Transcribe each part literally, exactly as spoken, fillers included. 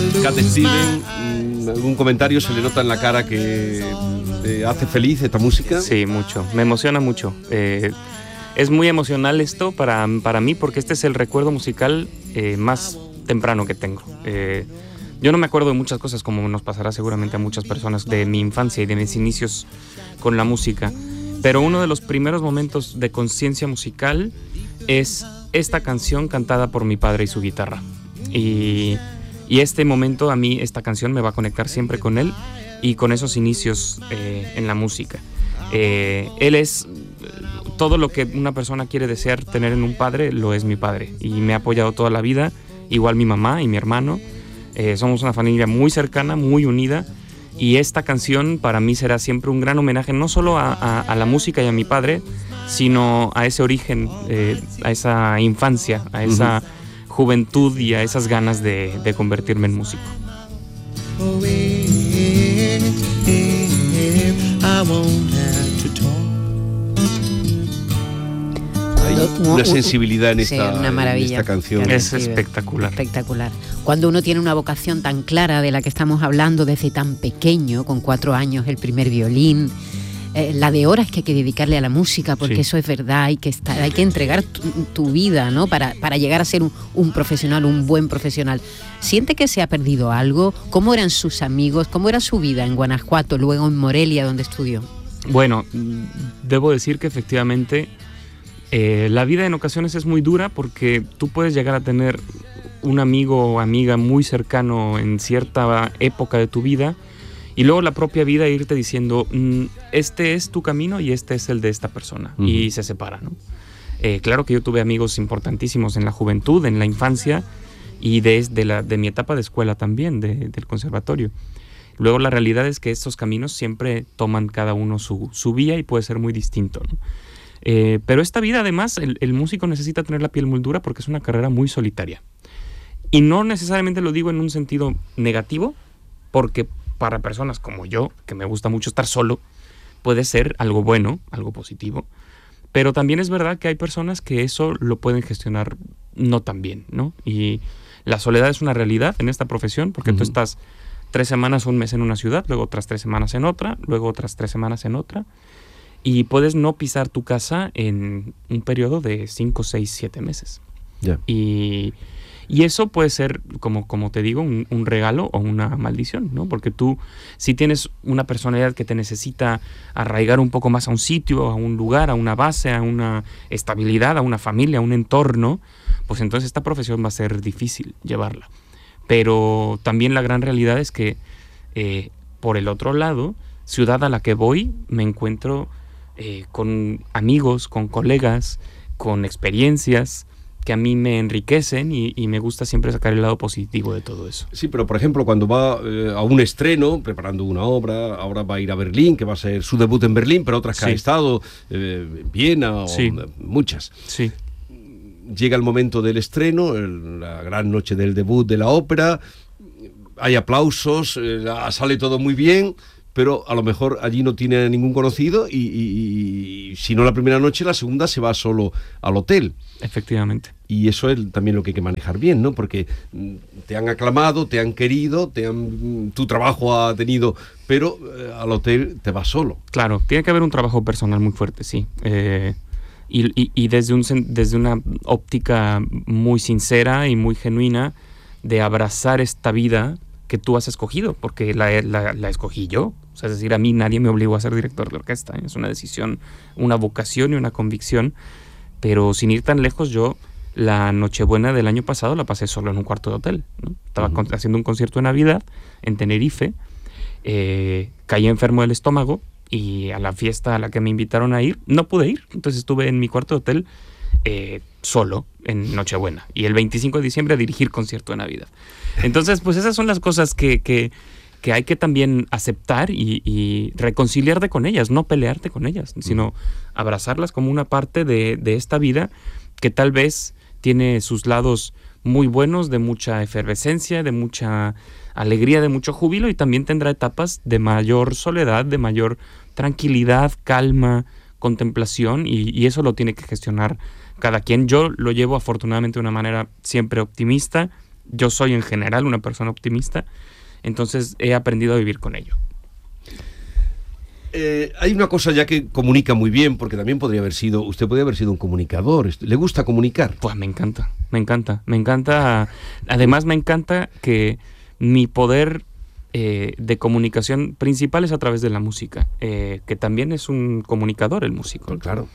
Cat Stevens, ¿algún comentario? ¿Se le nota en la cara que te hace feliz esta música? Sí, mucho, me emociona mucho. Eh, es muy emocional esto para, para mí porque este es el recuerdo musical eh, más temprano que tengo. Eh, yo no me acuerdo de muchas cosas, como nos pasará seguramente a muchas personas, de mi infancia y de mis inicios con la música, pero uno de los primeros momentos de conciencia musical es esta canción cantada por mi padre y su guitarra. Y, y este momento, a mí, esta canción me va a conectar siempre con él y con esos inicios eh, en la música. Eh, él es todo lo que una persona quiere desear tener en un padre, lo es mi padre. Y me ha apoyado toda la vida, igual mi mamá y mi hermano. Eh, somos una familia muy cercana, muy unida. Y esta canción para mí será siempre un gran homenaje, no solo a, a, a la música y a mi padre, sino a ese origen, eh, a esa infancia, a esa uh-huh. juventud y a esas ganas de, de convertirme en músico. Hay una sensibilidad en esta, sí, una maravilla, en esta canción. Es espectacular. Espectacular. Cuando uno tiene una vocación tan clara de la que estamos hablando desde tan pequeño, con cuatro años el primer violín, eh, la de horas que hay que dedicarle a la música, porque sí. eso es verdad, hay que estar, hay que entregar tu, tu vida, ¿no? Para, para llegar a ser un, un profesional, un buen profesional. ¿Siente que se ha perdido algo? ¿Cómo eran sus amigos? ¿Cómo era su vida en Guanajuato, luego en Morelia, donde estudió? Bueno, debo decir que efectivamente eh, la vida en ocasiones es muy dura, porque tú puedes llegar a tener un amigo o amiga muy cercano en cierta época de tu vida, y luego la propia vida irte diciendo, mm, este es tu camino y este es el de esta persona, uh-huh. y se separa, ¿no? Eh, claro que yo tuve amigos importantísimos en la juventud, en la infancia, y desde la, de mi etapa de escuela también, de, del conservatorio. Luego la realidad es que estos caminos siempre toman cada uno su, su vía y puede ser muy distinto, ¿no? Eh, pero esta vida, además, el, el músico necesita tener la piel muy dura porque es una carrera muy solitaria. Y no necesariamente lo digo en un sentido negativo, porque para personas como yo, que me gusta mucho estar solo, puede ser algo bueno, algo positivo. Pero también es verdad que hay personas que eso lo pueden gestionar no tan bien, ¿no? Y la soledad es una realidad en esta profesión, porque uh-huh. tú estás tres semanas o un mes en una ciudad, luego otras tres semanas en otra, luego otras tres semanas en otra, y puedes no pisar tu casa en un periodo de cinco, seis, siete meses. Yeah. Y... Y eso puede ser, como, como te digo, un, un regalo o una maldición, ¿no? Porque tú, si tienes una personalidad que te necesita arraigar un poco más a un sitio, a un lugar, a una base, a una estabilidad, a una familia, a un entorno, pues entonces esta profesión va a ser difícil llevarla. Pero también la gran realidad es que, eh, por el otro lado, ciudad a la que voy, me encuentro eh, con amigos, con colegas, con experiencias que a mí me enriquecen y, y me gusta siempre sacar el lado positivo de todo eso. Sí, pero por ejemplo, cuando va eh, a un estreno, preparando una obra, ahora va a ir a Berlín, que va a ser su debut en Berlín, pero otras que sí. ha estado, eh, en Viena, sí. o muchas. Sí. Llega el momento del estreno, el, la gran noche del debut de la ópera, hay aplausos, eh, sale todo muy bien, pero a lo mejor allí no tiene ningún conocido y, y, y si no la primera noche, la segunda se va solo al hotel. Efectivamente. Y eso es también lo que hay que manejar bien, ¿no? Porque te han aclamado, te han querido, te han, tu trabajo ha tenido, pero eh, al hotel te vas solo. Claro, tiene que haber un trabajo personal muy fuerte, sí. Eh, y, y, y desde, un, desde una óptica muy sincera y muy genuina de abrazar esta vida que tú has escogido, porque la, la, la escogí yo. O sea, es decir, a mí nadie me obligó a ser director de orquesta. Es una decisión, una vocación y una convicción. Pero sin ir tan lejos, yo la Nochebuena del año pasado la pasé solo en un cuarto de hotel, ¿no? Estaba uh-huh. haciendo un concierto de Navidad en Tenerife, eh, caí enfermo del estómago y a la fiesta a la que me invitaron a ir, no pude ir. Entonces estuve en mi cuarto de hotel eh, solo en Nochebuena y el veinticinco de diciembre a dirigir concierto de Navidad. Entonces, pues esas son las cosas que... que que hay que también aceptar y, y reconciliarte con ellas, no pelearte con ellas, sino abrazarlas como una parte de, de esta vida que tal vez tiene sus lados muy buenos, de mucha efervescencia, de mucha alegría, de mucho júbilo, y también tendrá etapas de mayor soledad, de mayor tranquilidad, calma, contemplación, y, y eso lo tiene que gestionar cada quien. Yo lo llevo afortunadamente de una manera siempre optimista yo soy en general una persona optimista, entonces he aprendido a vivir con ello. Eh, hay una cosa ya que comunica muy bien, porque también podría haber sido, usted podría haber sido un comunicador. ¿Le gusta comunicar? Pues me encanta, me encanta, me encanta. Además me encanta que mi poder eh, de comunicación principal es a través de la música, eh, que también es un comunicador el músico. Pues claro.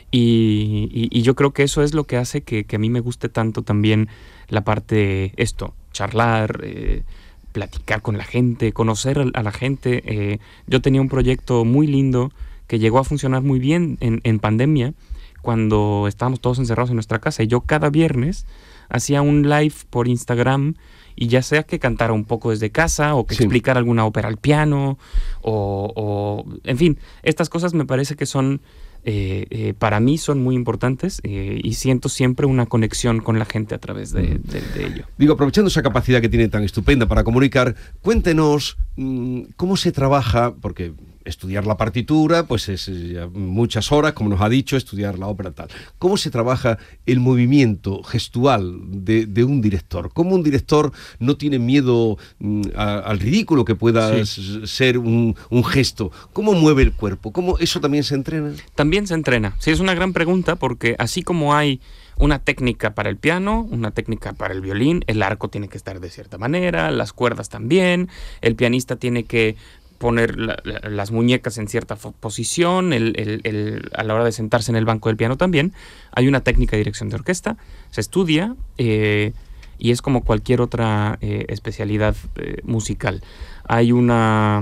Y, y, y yo creo que eso es lo que hace que, que a mí me guste tanto también la parte, esto, charlar, eh, platicar con la gente, conocer a la gente. Eh, yo tenía un proyecto muy lindo que llegó a funcionar muy bien en, en pandemia, cuando estábamos todos encerrados en nuestra casa, y yo cada viernes hacía un live por Instagram, y ya sea que cantara un poco desde casa, o que sí. explicara alguna ópera al piano, o, o en fin, estas cosas me parece que son Eh, eh, para mí son muy importantes, eh, y siento siempre una conexión con la gente a través de, de, de ello. Digo, aprovechando esa capacidad que tiene tan estupenda para comunicar, cuéntenos mmm, cómo se trabaja, porque estudiar la partitura pues es ya muchas horas, como nos ha dicho, estudiar la ópera tal. ¿Cómo se trabaja el movimiento gestual de, de un director? ¿Cómo un director no tiene miedo mmm, a, al ridículo que pueda sí. ser un, un gesto? ¿Cómo mueve el cuerpo? ¿Cómo eso también se entrena? También se entrena. Sí, es una gran pregunta, porque así como hay una técnica para el piano, una técnica para el violín, el arco tiene que estar de cierta manera, las cuerdas también, el pianista tiene que poner la, la, las muñecas en cierta posición, el, el, el, a la hora de sentarse en el banco del piano también. Hay una técnica de dirección de orquesta, se estudia, eh, y es como cualquier otra eh, especialidad eh, musical. Hay una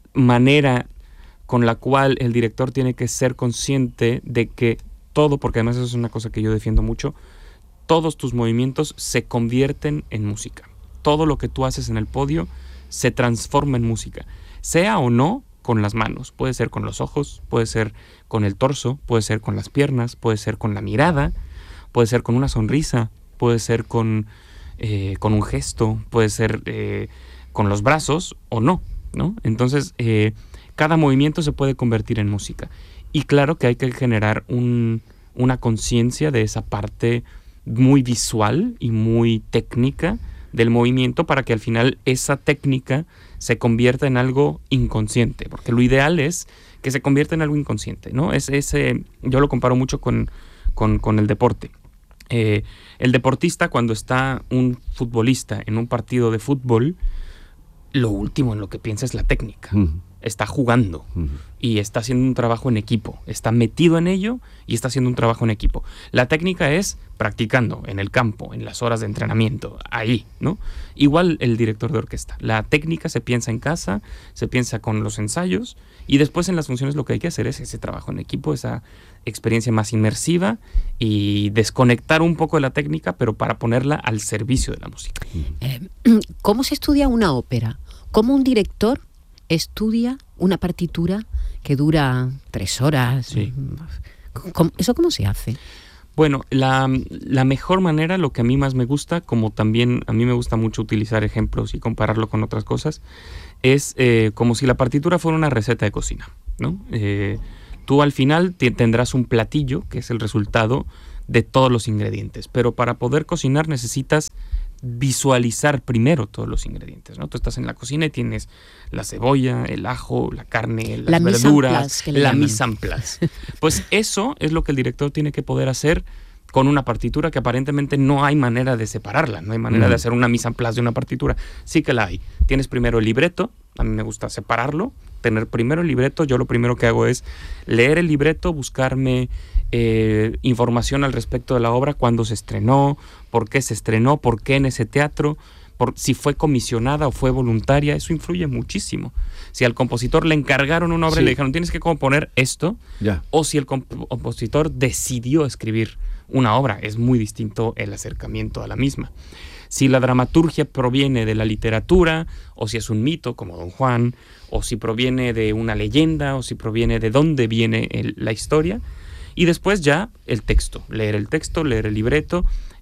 manera con la cual el director tiene que ser consciente de que todo, porque además eso es una cosa que yo defiendo mucho, todos tus movimientos se convierten en música. Todo lo que tú haces en el podio se transforma en música, sea o no con las manos. Puede ser con los ojos, puede ser con el torso, puede ser con las piernas, puede ser con la mirada, puede ser con una sonrisa, puede ser con, eh, con un gesto, puede ser eh, con los brazos o no, ¿no? Entonces, eh, cada movimiento se puede convertir en música. Y claro que hay que generar un, una conciencia de esa parte muy visual y muy técnica del movimiento, para que al final esa técnica se convierta en algo inconsciente, porque lo ideal es que se convierta en algo inconsciente, ¿no? Es ese, yo lo comparo mucho con, con, con el deporte. Eh, el deportista, cuando está un futbolista en un partido de fútbol, lo último en lo que piensa es la técnica. Uh-huh. Está jugando uh-huh. y está haciendo un trabajo en equipo, está metido en ello y está haciendo un trabajo en equipo. La técnica es practicando en el campo, en las horas de entrenamiento, ahí, ¿no? Igual el director de orquesta. La técnica se piensa en casa, se piensa con los ensayos, y después en las funciones lo que hay que hacer es ese trabajo en equipo, esa experiencia más inmersiva, y desconectar un poco de la técnica, pero para ponerla al servicio de la música. Eh, ¿Cómo se estudia una ópera? ¿Cómo un director estudia una partitura que dura tres horas? Sí. ¿Eso cómo se hace? Bueno, la, la mejor manera, lo que a mí más me gusta, como también a mí me gusta mucho utilizar ejemplos y compararlo con otras cosas, es eh, como si la partitura fuera una receta de cocina, ¿no? Eh, tú al final te, tendrás un platillo que es el resultado de todos los ingredientes, pero para poder cocinar necesitas visualizar primero todos los ingredientes, ¿no? Tú estás en la cocina y tienes la cebolla, el ajo, la carne, las la verduras, la llaman. mise en place. Pues eso es lo que el director tiene que poder hacer con una partitura, que aparentemente no hay manera de separarla, no hay manera mm. de hacer una mise en place de una partitura. Sí que la hay. Tienes primero el libreto, a mí me gusta separarlo, tener primero el libreto. Yo lo primero que hago es leer el libreto, buscarme eh, información al respecto de la obra, cuándo se estrenó, por qué se estrenó, por qué en ese teatro, por si fue comisionada o fue voluntaria. Eso influye muchísimo. Si al compositor le encargaron una obra sí. y le dijeron tienes que componer esto, ya. o si el comp- compositor decidió escribir una obra, es muy distinto el acercamiento a la misma. Si la dramaturgia proviene de la literatura, o si es un mito como Don Juan, o si proviene de una leyenda, o si proviene de dónde viene el, la historia. Y después ya el texto, leer el texto, leer el libreto.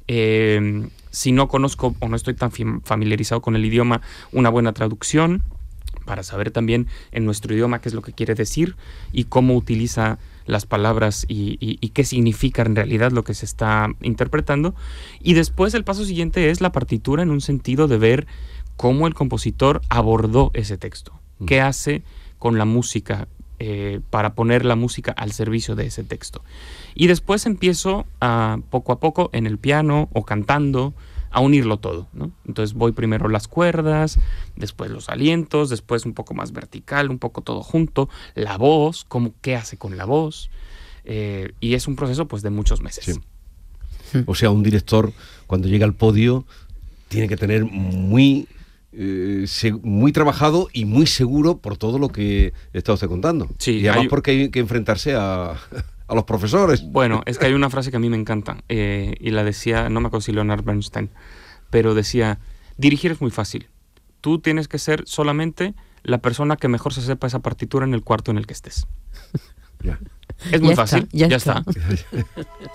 Eh, si no conozco o no estoy tan familiarizado con el idioma, una buena traducción para saber también en nuestro idioma qué es lo que quiere decir y cómo utiliza las palabras y, y, y qué significa en realidad lo que se está interpretando. Y después el paso siguiente es la partitura en un sentido de ver cómo el compositor abordó ese texto, mm. qué hace con la música, eh, para poner la música al servicio de ese texto. Y después empiezo a, poco a poco en el piano o cantando a unirlo todo, ¿no? Entonces voy primero las cuerdas, después los alientos, después un poco más vertical, un poco todo junto, la voz, cómo, qué hace con la voz, eh, y es un proceso pues de muchos meses. Sí. O sea, un director cuando llega al podio tiene que tener muy... Eh, se, muy trabajado y muy seguro por todo lo que está usted contando. Sí, y además hay... porque hay que enfrentarse a, a los profesores. Bueno, es que hay una frase que a mí me encanta, eh, y la decía, no me acuerdo si Leonard Bernstein, pero decía, dirigir es muy fácil. Tú tienes que ser solamente la persona que mejor se sepa esa partitura en el cuarto en el que estés. Ya. Es muy ya fácil, está, ya, ya está. está.